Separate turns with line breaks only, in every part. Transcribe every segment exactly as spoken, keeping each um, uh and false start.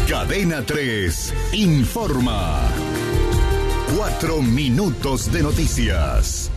Cadena tres informa. Cuatro minutos de noticias.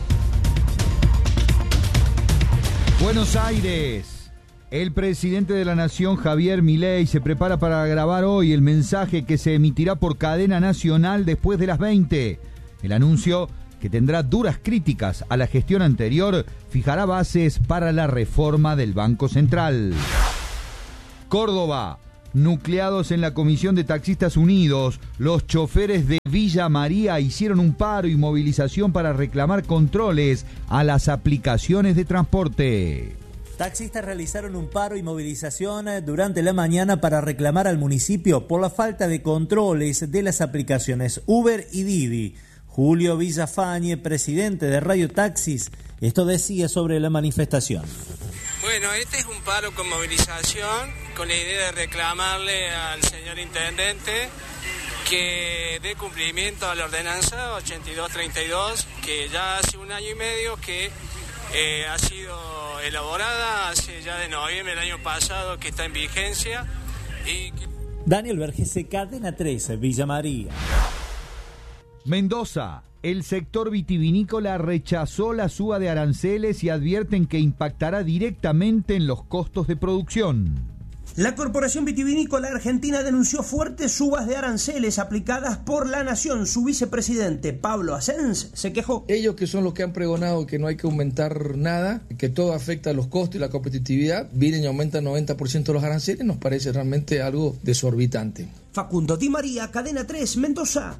Buenos Aires. El presidente de la Nación, Javier Milei, se prepara para grabar hoy el mensaje que se emitirá por cadena nacional después de las veinte. El anuncio, que tendrá duras críticas a la gestión anterior, fijará bases para la reforma del Banco Central. Córdoba. Nucleados en la Comisión de Taxistas Unidos, los choferes de Villa María hicieron un paro y movilización para reclamar controles a las aplicaciones de transporte.
Taxistas realizaron un paro y movilización durante la mañana para reclamar al municipio por la falta de controles de las aplicaciones Uber y Didi. Julio Villafañe, presidente de Radio Taxis, esto decía sobre la manifestación.
Bueno, este es un paro con movilización, con la idea de reclamarle al señor intendente que dé cumplimiento a la ordenanza ochenta y dos treinta y dos, que ya hace un año y medio que eh, ha sido elaborada, hace ya de noviembre del año pasado que está en vigencia. Y que...
Daniel Vergese, Cadena tres, Villa María.
Mendoza. El sector vitivinícola rechazó la suba de aranceles y advierten que impactará directamente en los costos de producción.
La Corporación Vitivinícola Argentina denunció fuertes subas de aranceles aplicadas por la Nación. Su vicepresidente, Pablo Asens, se quejó.
Ellos, que son los que han pregonado que no hay que aumentar nada, que todo afecta a los costos y la competitividad, vienen y aumentan noventa por ciento los aranceles, nos parece realmente algo desorbitante.
Facundo Di María, Cadena tres, Mendoza.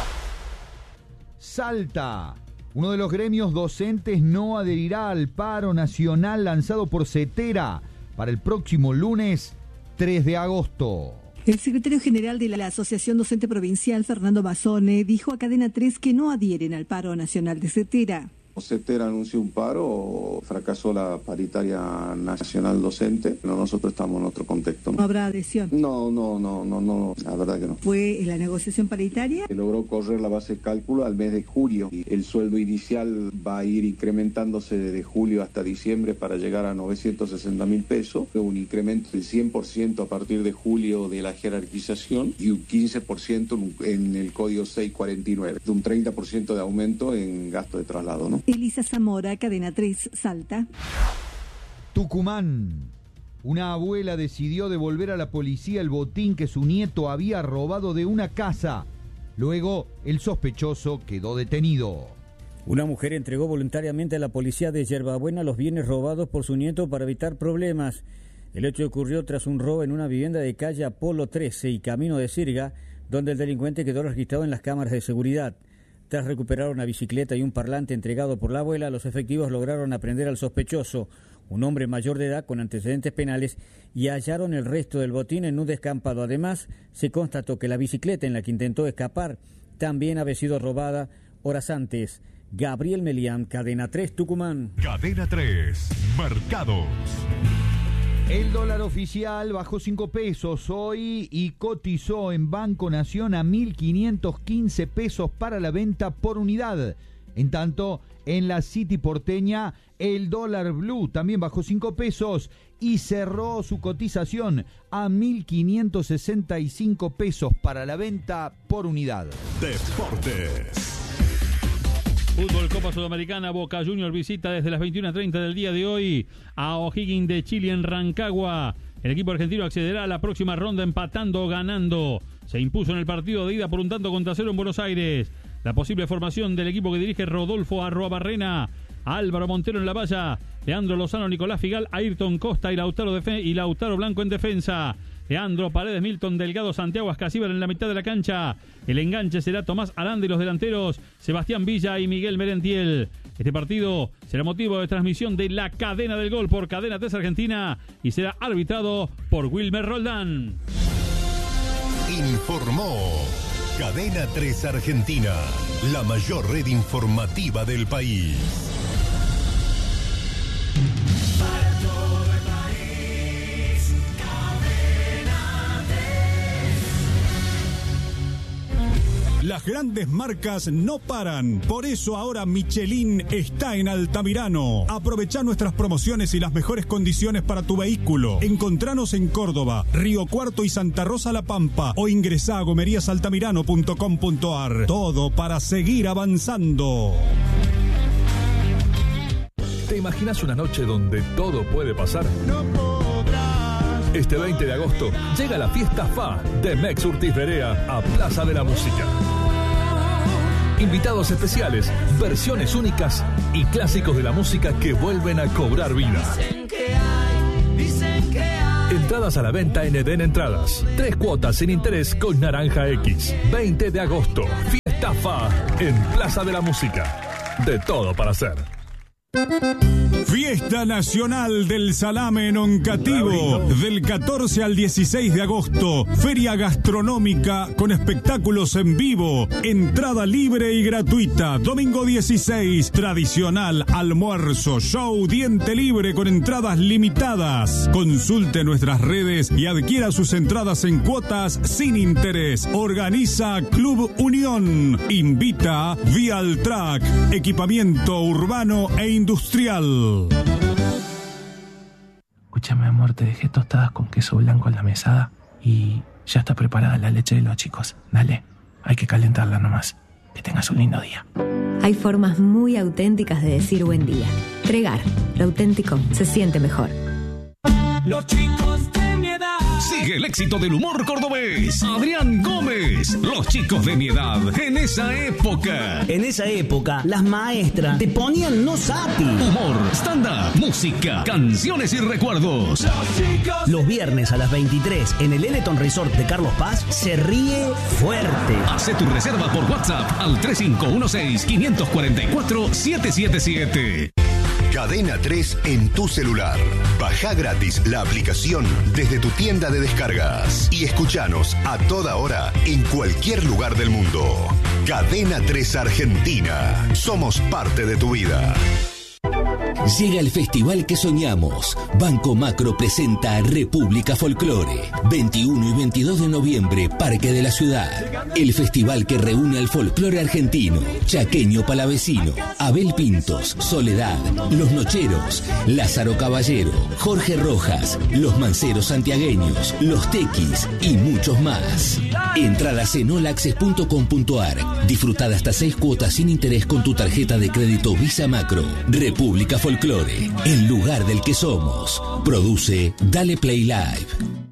Salta. Uno de los gremios docentes no adherirá al paro nacional lanzado por CETERA para el próximo lunes tres de agosto.
El secretario general de la Asociación Docente Provincial, Fernando Bassone, dijo a Cadena tres que no adhieren al paro nacional de CETERA.
CETERA anunció un paro, fracasó la paritaria nacional docente, pero nosotros estamos en otro contexto.
¿No habrá adhesión?
No, no, no, no, no, la verdad que no.
¿Fue la negociación paritaria?
Se logró correr la base de cálculo al mes de julio y el sueldo inicial va a ir incrementándose desde julio hasta diciembre para llegar a novecientos sesenta mil pesos, un incremento del cien por ciento a partir de julio de la jerarquización y un quince por ciento en el código seiscientos cuarenta y nueve, un treinta por ciento de aumento en gasto de traslado, ¿no?
Elisa Zamora, Cadena tres, Salta.
Tucumán. Una abuela decidió devolver a la policía el botín que su nieto había robado de una casa. Luego, el sospechoso quedó detenido.
Una mujer entregó voluntariamente a la policía de Yerbabuena los bienes robados por su nieto para evitar problemas. El hecho ocurrió tras un robo en una vivienda de calle Apolo trece y Camino de Sirga, donde el delincuente quedó registrado en las cámaras de seguridad. Tras recuperar una bicicleta y un parlante entregado por la abuela, los efectivos lograron aprender al sospechoso, un hombre mayor de edad con antecedentes penales, y hallaron el resto del botín en un descampado. Además, se constató que la bicicleta en la que intentó escapar también había sido robada horas antes. Gabriel Melián, Cadena tres, Tucumán.
Cadena tres, mercados.
El dólar oficial bajó cinco pesos hoy y cotizó en Banco Nación a mil quinientos quince pesos para la venta por unidad. En tanto, en la City porteña, el dólar blue también bajó cinco pesos y cerró su cotización a mil quinientos sesenta y cinco pesos para la venta por unidad.
Deportes.
Fútbol Copa Sudamericana, Boca Juniors visita desde las veintiuna treinta del día de hoy a O'Higgins de Chile en Rancagua. El equipo argentino accederá a la próxima ronda empatando o ganando. Se impuso en el partido de ida por un tanto contra cero en Buenos Aires. La posible formación del equipo que dirige Rodolfo Arruabarrena: Álvaro Montero en la valla, Leandro Lozano, Nicolás Figal, Ayrton Costa y Lautaro, Defe- y Lautaro Blanco en defensa. Leandro Paredes, Milton Delgado, Santiago Ascasíbar en la mitad de la cancha. El enganche será Tomás Aranda y los delanteros Sebastián Villa y Miguel Merentiel. Este partido será motivo de transmisión de la Cadena del Gol por Cadena tres Argentina y será arbitrado por Wilmer Roldán.
Informó Cadena tres Argentina, la mayor red informativa del país.
Las grandes marcas no paran. Por eso ahora Michelin está en Altamirano. Aprovechá nuestras promociones y las mejores condiciones para tu vehículo. Encontranos en Córdoba, Río Cuarto y Santa Rosa La Pampa o ingresá a gomerías altamirano punto com punto ar. Todo para seguir avanzando.
¿Te imaginas una noche donde todo puede pasar? No podrás. Este veinte de agosto llega la fiesta F A de Mex Urtiz Berea a Plaza de la Música. Invitados especiales, versiones únicas y clásicos de la música que vuelven a cobrar vida.
Dicen que hay, dicen que hay.
Entradas a la venta en Eden Entradas. Tres cuotas sin interés con Naranja X. veinte de agosto. Fiesta F A en Plaza de la Música. De todo para hacer.
Fiesta Nacional del Salame en Oncativo, del catorce al dieciséis de agosto. Feria gastronómica con espectáculos en vivo. Entrada libre y gratuita. Domingo dieciséis, tradicional almuerzo, show, diente libre con entradas limitadas. Consulte nuestras redes y adquiera sus entradas en cuotas sin interés. Organiza Club Unión. Invita Vialtrack, equipamiento urbano e industrial.
Escúchame, amor, te dejé tostadas con queso blanco en la mesada y ya está preparada la leche de los chicos. Dale, hay que calentarla nomás. Que tengas un lindo día.
Hay formas muy auténticas de decir buen día. Tregar, lo auténtico se siente mejor.
Los chicos de mi edad.
Sigue el éxito del humor cordobés. Adrián Gómez. Los chicos de mi edad. En esa época.
En esa época, las maestras te ponían no sati.
Humor, stand-up, música, canciones y recuerdos.
Los chicos. Los viernes a las veintitrés en el Eleton Resort de Carlos Paz se ríe fuerte.
Hace tu reserva por WhatsApp al tres cinco uno seis, cinco cuatro cuatro, siete siete siete.
Cadena tres en tu celular. Baja gratis la aplicación desde tu tienda de descargas y escuchanos a toda hora en cualquier lugar del mundo. Cadena tres Argentina. Somos parte de tu vida.
Llega el festival que soñamos. Banco Macro presenta República Folclore. veintiuno y veintidós de noviembre, Parque de la Ciudad. El festival que reúne al folclore argentino, chaqueño palavecino, Abel Pintos, Soledad, Los Nocheros, Lázaro Caballero, Jorge Rojas, Los Manceros Santiagueños, Los Tequis y muchos más. Entradas en olaccess punto com punto ar. Disfrutad hasta seis cuotas sin interés con tu tarjeta de crédito Visa Macro. República Folclore, el lugar del que somos. Produce Dale Play Live.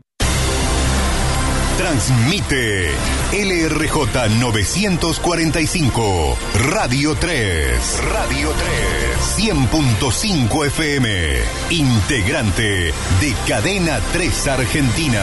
Transmite L R J novecientos cuarenta y cinco, Radio tres. Radio tres. cien punto cinco F M. Integrante de Cadena tres Argentina.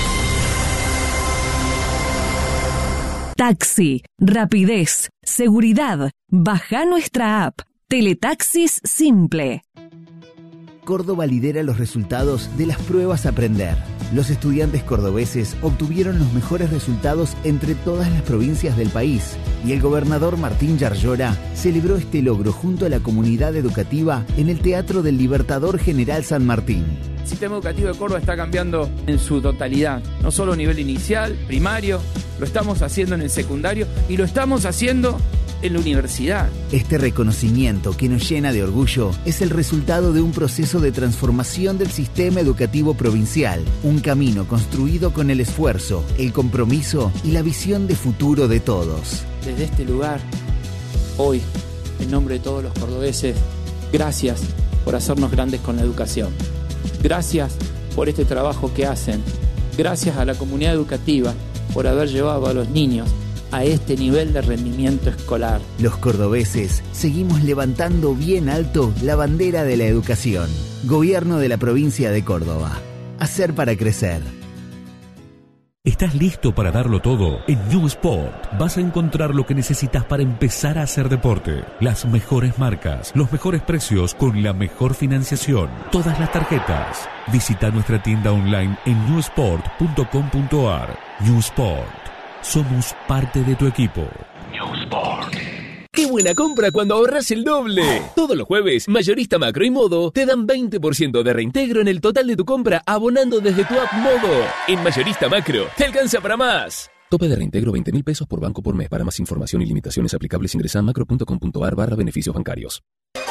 Taxi, rapidez, seguridad. Baja nuestra app. Teletaxis Simple.
Córdoba lidera los resultados de las pruebas Aprender. Los estudiantes cordobeses obtuvieron los mejores resultados entre todas las provincias del país y el gobernador Martín Yarlora celebró este logro junto a la comunidad educativa en el Teatro del Libertador General San Martín.
El sistema educativo de Córdoba está cambiando en su totalidad, no solo a nivel inicial, primario, lo estamos haciendo en el secundario y lo estamos haciendo en la universidad.
Este reconocimiento que nos llena de orgullo es el resultado de un proceso de transformación del sistema educativo provincial, un camino construido con el esfuerzo, el compromiso y la visión de futuro de todos.
Desde este lugar, hoy, en nombre de todos los cordobeses, gracias por hacernos grandes con la educación. Gracias por este trabajo que hacen. Gracias a la comunidad educativa por haber llevado a los niños a este nivel de rendimiento escolar.
Los cordobeses seguimos levantando bien alto la bandera de la educación. Gobierno de la provincia de Córdoba. Hacer para crecer.
¿Estás listo para darlo todo? En New Sport vas a encontrar lo que necesitas para empezar a hacer deporte. Las mejores marcas, los mejores precios con la mejor financiación. Todas las tarjetas. Visita nuestra tienda online en new sport punto com punto ar. New Sport. Somos parte de tu equipo.
New Sport. ¡Qué buena compra cuando ahorras el doble! Todos los jueves, Mayorista Macro y Modo te dan veinte por ciento de reintegro en el total de tu compra abonando desde tu app Modo. En Mayorista Macro, te alcanza para más.
Tope de reintegro veinte mil pesos por banco por mes. Para más información y limitaciones aplicables ingresa a macro punto com punto ar barra beneficios bancarios.